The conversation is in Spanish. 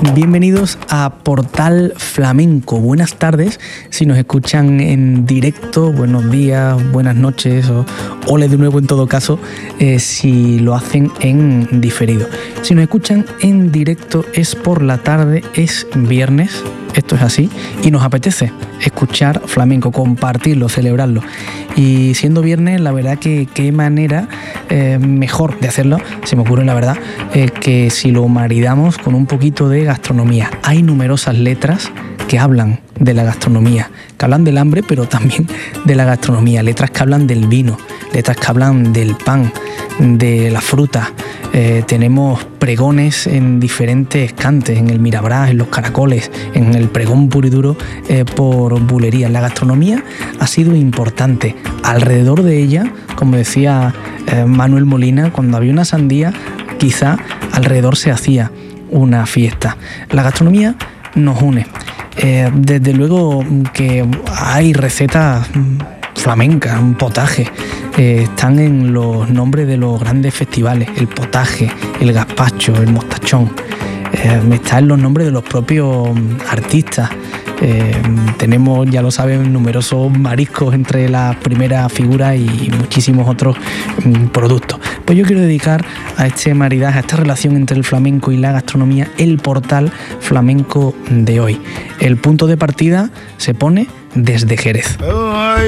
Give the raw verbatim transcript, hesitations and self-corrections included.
Bienvenidos a Portal Flamenco. Buenas tardes si nos escuchan en directo, buenos días, buenas noches o ole de nuevo en todo caso eh, si lo hacen en diferido. Si nos escuchan en directo es por la tarde, es viernes, esto es así, y nos apetece escuchar flamenco, compartirlo, celebrarlo. Y siendo viernes, la verdad que qué manera eh, mejor de hacerlo, se me ocurre la verdad, eh, que si lo maridamos con un poquito de gastronomía. Hay numerosas letras que hablan de la gastronomía, que hablan del hambre, pero también de la gastronomía. Letras que hablan del vino, letras que hablan del pan, de la fruta. Eh, tenemos pregones en diferentes cantes, en el Mirabrás, en los Caracoles, en el pregón puro y duro eh, por bulería. La gastronomía ha sido importante. Alrededor de ella, como decía eh, Manuel Molina, cuando había una sandía, quizá alrededor se hacía una fiesta. La gastronomía nos une. Eh, desde luego que hay recetas flamencas, un potaje, eh, están en los nombres de los grandes festivales, el potaje, el gazpacho, el mostachón, eh, está en los nombres de los propios artistas. Eh, tenemos, ya lo saben, numerosos mariscos entre las primeras figuras y muchísimos otros mm, productos. Pues yo quiero dedicar a este maridaje, a esta relación entre el flamenco y la gastronomía, el portal flamenco de hoy. El punto de partida se pone desde Jerez.